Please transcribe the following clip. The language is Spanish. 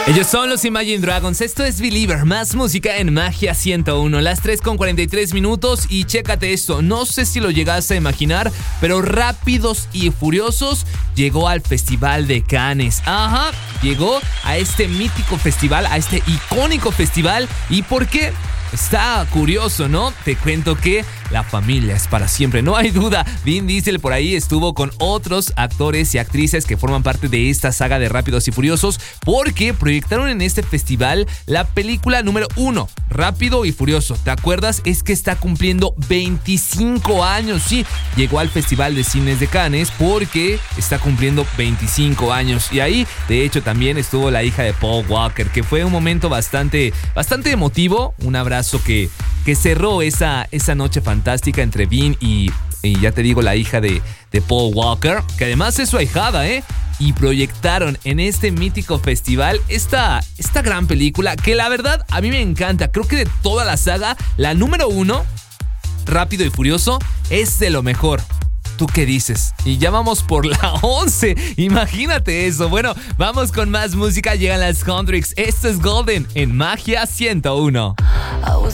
Ellos son los Imagine Dragons, esto es Believer, más música en Magia 101, las 3:43 y chécate esto, no sé si lo llegaste a imaginar, pero Rápidos y Furiosos llegó al Festival de Cannes, llegó a este mítico festival, a este icónico festival. ¿Y por qué? Está curioso, ¿no? Te cuento que la familia es para siempre, no hay duda. Vin Diesel por ahí estuvo con otros actores y actrices que forman parte de esta saga de Rápidos y Furiosos porque proyectaron en este festival la película número 1, Rápido y Furioso. ¿Te acuerdas? Es que está cumpliendo 25 años, sí. Llegó al Festival de Cines de Cannes porque está cumpliendo 25 años. Y ahí, de hecho, también estuvo la hija de Paul Walker, que fue un momento bastante emotivo. Un abrazo que cerró esa noche fantástica entre Vin y ya te digo, la hija de Paul Walker, que además es su ahijada, y proyectaron en este mítico festival esta gran película que la verdad a mí me encanta. Creo que de toda la saga, la número 1, Rápido y Furioso, es de lo mejor. ¿Tú qué dices? Y ya vamos por la 11. Imagínate eso. Bueno, vamos con más música. Llegan las Contrix. Esto es Golden en Magia 101.